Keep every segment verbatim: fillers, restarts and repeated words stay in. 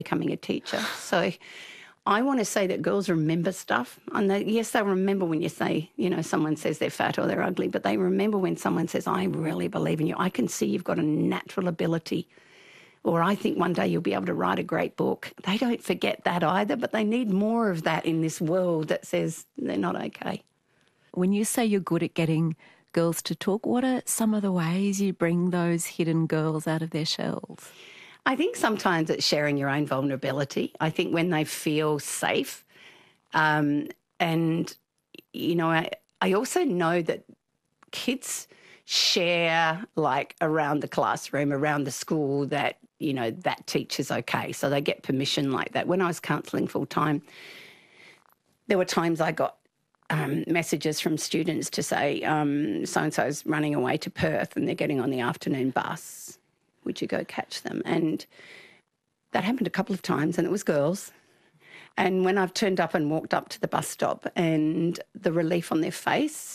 becoming a teacher. So I want to say that girls remember stuff. And they, yes, they remember when you say, you know, someone says they're fat or they're ugly, but they remember when someone says, I really believe in you. I can see you've got a natural ability. Or I think one day you'll be able to write a great book. They don't forget that either, but they need more of that in this world that says they're not okay. When you say you're good at getting girls to talk, what are some of the ways you bring those hidden girls out of their shells? I think sometimes it's sharing your own vulnerability. I think when they feel safe. Um, and, you know, I, I also know that kids share, like, around the classroom, around the school, that, you know, that teacher's okay. So they get permission like that. When I was counselling full-time, there were times I got um, messages from students to say, um, so-and-so's running away to Perth and they're getting on the afternoon bus. Would you go catch them? And that happened a couple of times, and it was girls. And when I've turned up and walked up to the bus stop, and the relief on their face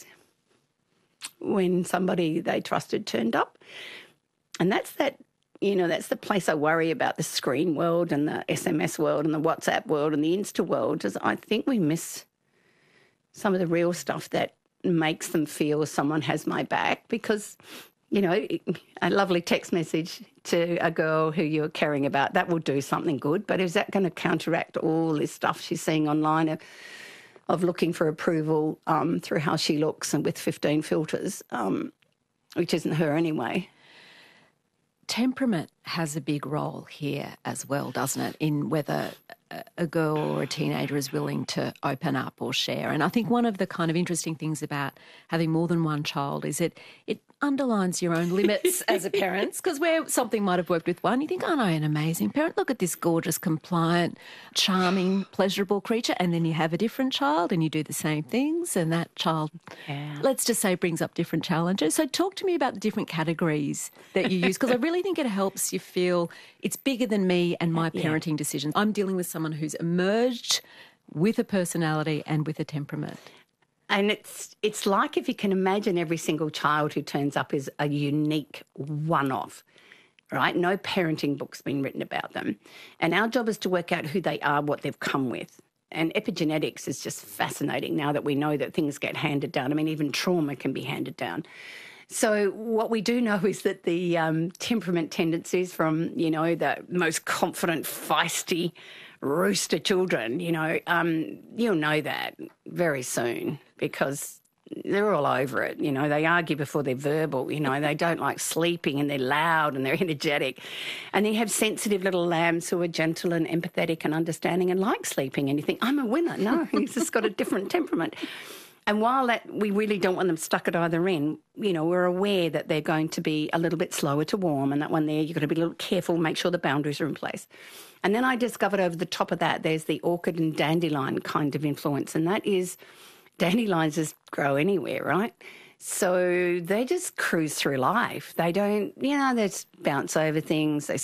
when somebody they trusted turned up. And that's that, you know, that's the place I worry about, the screen world and the S M S world and the WhatsApp world and the Insta world, is I think we miss some of the real stuff that makes them feel someone has my back. Because, you know, a lovely text message to a girl who you're caring about, that will do something good. But is that going to counteract all this stuff she's seeing online of, of looking for approval um, through how she looks and with fifteen filters, um, which isn't her anyway? Temperament has a big role here as well, doesn't it, in whether a girl or a teenager is willing to open up or share. And I think one of the kind of interesting things about having more than one child is it it underlines your own limits as a parent, because where something might have worked with one, you think, oh, no, an amazing parent, look at this gorgeous, compliant, charming, pleasurable creature, and then you have a different child and you do the same things, and that child, yeah. let's just say, brings up different challenges. So talk to me about the different categories that you use, because I really think it helps you feel it's bigger than me and my parenting yeah. decisions. I'm dealing with someone who's emerged with a personality and with a temperament. And it's it's like, if you can imagine, every single child who turns up is a unique one-off, right? No parenting book's been written about them. And our job is to work out who they are, what they've come with. And epigenetics is just fascinating now that we know that things get handed down. I mean, even trauma can be handed down. So what we do know is that the um, temperament tendencies from, you know, the most confident, feisty rooster children, you know, um, you'll know that very soon, because they're all over it. You know, they argue before they're verbal. You know, they don't like sleeping, and they're loud and they're energetic. And then you have sensitive little lambs who are gentle and empathetic and understanding and like sleeping. And you think, I'm a winner. No, he's just got a different temperament. And while that we really don't want them stuck at either end, you know, we're aware that they're going to be a little bit slower to warm, and that one there you've got to be a little careful, make sure the boundaries are in place. And then I discovered over the top of that there's the orchid and dandelion kind of influence, and that is dandelions just grow anywhere, right? So they just cruise through life. They don't, you know, they just bounce over things, they